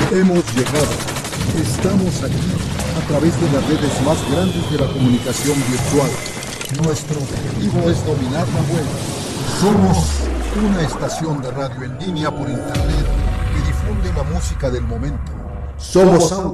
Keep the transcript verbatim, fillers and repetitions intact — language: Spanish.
Hemos llegado. Estamos aquí a través de las redes más grandes de la comunicación virtual. Nuestro objetivo es dominar la web. Somos una estación de radio en línea por internet que difunde la música del momento. Somos